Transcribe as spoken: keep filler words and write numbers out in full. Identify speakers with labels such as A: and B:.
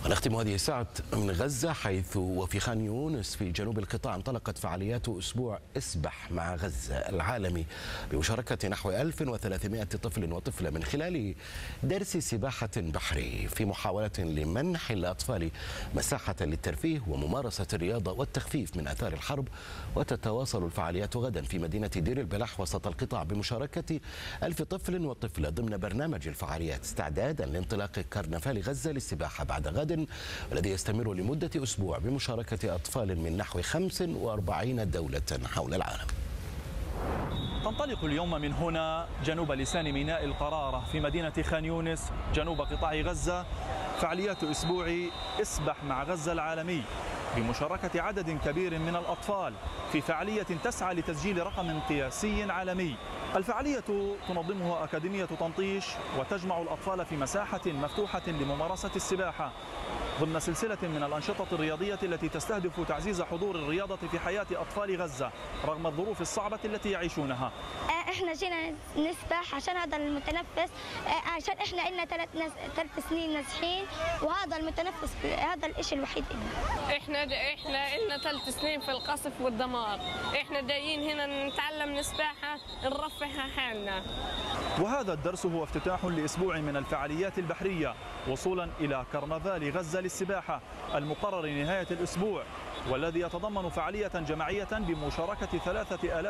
A: ونختم هذه الساعة من غزة، حيث وفي خان يونس في جنوب القطاع انطلقت فعاليات أسبوع اسبح مع غزة العالمي بمشاركة نحو ألف وثلاثمائة طفل وطفلة من خلال درس سباحة بحري في محاولة لمنح الأطفال مساحة للترفيه وممارسة الرياضة والتخفيف من آثار الحرب. وتتواصل الفعاليات غدا في مدينة دير البلح وسط القطاع بمشاركة ألف طفل وطفلة ضمن برنامج الفعاليات استعدادا لانطلاق كرنفال غزة للسباحة بعد غد، والذي يستمر لمدة أسبوع بمشاركة أطفال من نحو خمس وأربعين دولة حول العالم.
B: تنطلق اليوم من هنا جنوب لسان ميناء القرارة في مدينة خان يونس جنوب قطاع غزة فعاليات أسبوع اسبح مع غزة العالمي بمشاركة عدد كبير من الأطفال في فعالية تسعى لتسجيل رقم قياسي عالمي. الفعالية تنظمها أكاديمية طنطيش وتجمع الأطفال في مساحة مفتوحة لممارسة السباحة ضمن سلسلة من الأنشطة الرياضية التي تستهدف تعزيز حضور الرياضة في حياة أطفال غزة رغم الظروف الصعبة التي يعيشونها.
C: احنا جينا نسبح عشان هذا المتنفس، عشان احنا لنا ثلاث نس... ثلاث سنين نازحين، وهذا المتنفس هذا الشيء الوحيد لنا.
D: احنا احنا لنا ثلاث سنين في القصف والدمار، احنا جايين هنا نتعلم السباحة نرفه حالنا.
B: وهذا الدرس هو افتتاح لأسبوع من الفعاليات البحرية وصولا إلى كرنفال غزة للسباحة المقرر نهاية الأسبوع، والذي يتضمن فعالية جماعية بمشاركة ثلاثة آلاف